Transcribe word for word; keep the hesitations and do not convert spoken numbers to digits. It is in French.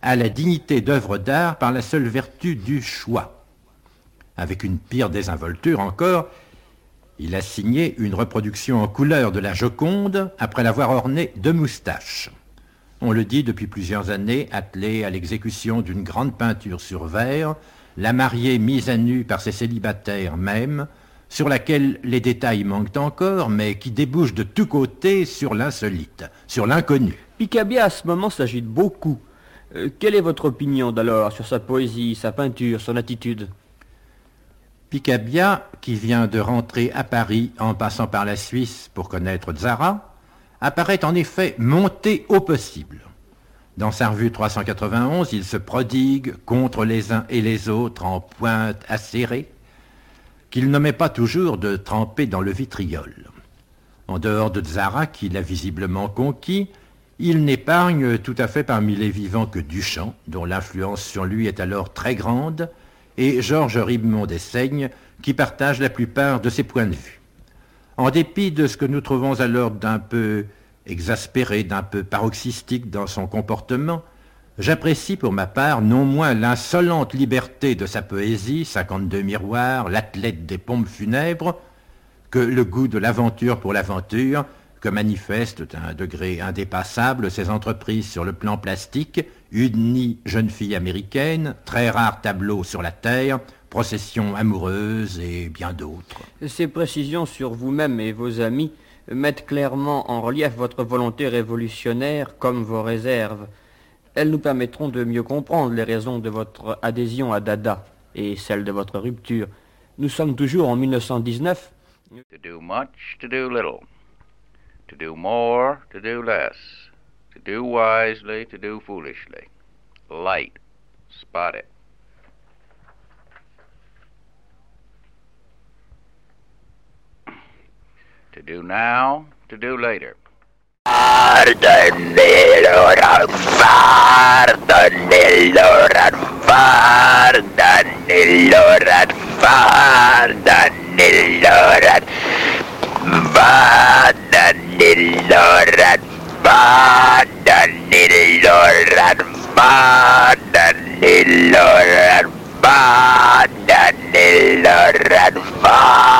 à la dignité d'œuvre d'art par la seule vertu du choix. Avec une pire désinvolture encore, il a signé une reproduction en couleur de la Joconde après l'avoir ornée de moustaches. On le dit depuis plusieurs années, attelé à l'exécution d'une grande peinture sur verre, la mariée mise à nu par ses célibataires même, sur laquelle les détails manquent encore, mais qui débouche de tous côtés sur l'insolite, sur l'inconnu. Picabia à ce moment s'agite beaucoup. Euh, quelle est votre opinion d'alors sur sa poésie, sa peinture, son attitude? Picabia, qui vient de rentrer à Paris en passant par la Suisse pour connaître Zara, apparaît en effet monté au possible. Dans sa revue trois cent quatre-vingt-onze, il se prodigue contre les uns et les autres en pointe acérée, qu'il n'omet pas toujours de tremper dans le vitriol. En dehors de Zara, qu'il a visiblement conquis, il n'épargne tout à fait parmi les vivants que Duchamp, dont l'influence sur lui est alors très grande, et Georges Ribemont d'Essaigne, qui partage la plupart de ses points de vue. En dépit de ce que nous trouvons alors d'un peu exaspéré, d'un peu paroxystique dans son comportement, j'apprécie pour ma part non moins l'insolente liberté de sa poésie, cinquante-deux miroirs, l'athlète des pompes funèbres, que le goût de l'aventure pour l'aventure, que manifestent à un degré indépassable ses entreprises sur le plan plastique, Une jeune fille américaine, très rare tableau sur la terre, procession amoureuse et bien d'autres. Ces précisions sur vous-même et vos amis mettent clairement en relief votre volonté révolutionnaire comme vos réserves. Elles nous permettront de mieux comprendre les raisons de votre adhésion à Dada et celles de votre rupture. Nous sommes toujours en mille neuf cent dix-neuf. To do much, to do little. To do more, to do less. To do wisely, to do foolishly. Light, spot it. To do now, to do later. Pardonnez Laurent, pardonnez Laurent, pardonnez Laurent, pardonnez Laurent, pardonnez Laurent, pardonnez Laurent, pardonnez Laurent, pardonnez Laurent,